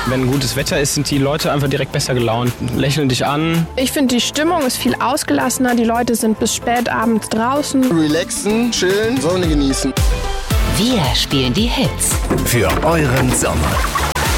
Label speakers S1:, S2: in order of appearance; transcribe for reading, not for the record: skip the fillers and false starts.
S1: Wenn gutes Wetter ist, sind die Leute einfach direkt besser gelaunt, lächeln dich an.
S2: Ich finde, die Stimmung ist viel ausgelassener. Die Leute sind bis spät abends draußen.
S3: Relaxen, chillen, Sonne genießen.
S4: Wir spielen die Hits
S5: für euren Sommer.